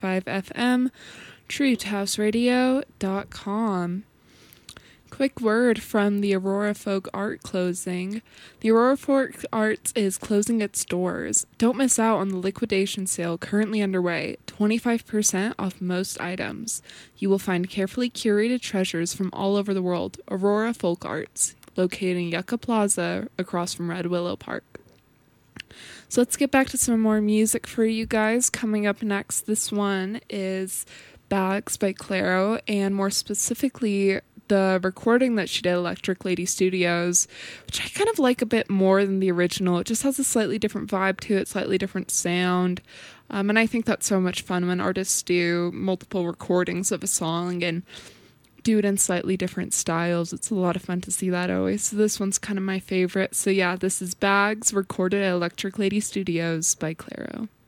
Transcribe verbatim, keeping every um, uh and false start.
five F M, truth house radio dot com. Quick word from the Aurora Folk Art closing. The Aurora Folk Arts is closing its doors. Don't miss out on the liquidation sale currently underway, twenty-five percent off most items. You will find carefully curated treasures from all over the world. Aurora Folk Arts, located in Yucca Plaza across from Red Willow Park. So let's get back to some more music for you guys. Coming up next, this one is Bags by Clairo, and more specifically, the recording that she did at Electric Lady Studios, which I kind of like a bit more than the original. It just has a slightly different vibe to it, slightly different sound. Um, and I think that's so much fun when artists do multiple recordings of a song and do it in slightly different styles. It's a lot of fun to see that always. So this one's kind of my favorite. So yeah, this is Bags, recorded at Electric Lady Studios by Clairo.